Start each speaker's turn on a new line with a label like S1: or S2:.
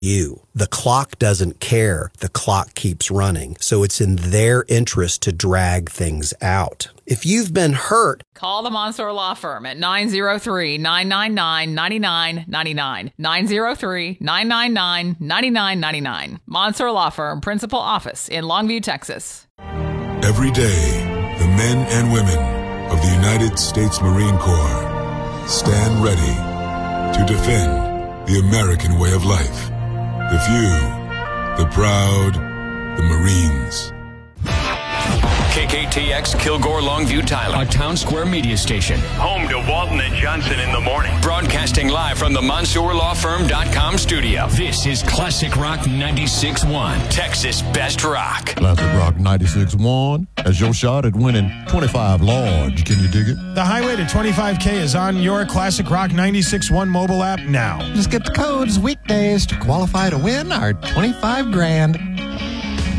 S1: you. The clock doesn't care. The clock keeps running. So it's in their interest to drag things out. If you've been hurt,
S2: call the Mansour Law Firm at 903-999-9999. 903-999-9999. Mansour Law Firm, Principal Office in Longview, Texas.
S3: Every day, the men and women of the United States Marine Corps stand ready to defend the American way of life. The few, the proud, the Marines.
S4: KKTX Kilgore Longview Tyler, a Town Square media station.
S5: Home to Walton and Johnson in the morning.
S4: Broadcasting live from the MansourLawFirm.com studio. This is Classic Rock 96.1, Texas Best Rock.
S6: Classic Rock 96.1. That's your shot at winning 25 large. Can you dig it?
S7: The highway to 25K is on your Classic Rock 96.1 mobile app now.
S8: Just get the codes weekdays to qualify to win our 25 grand.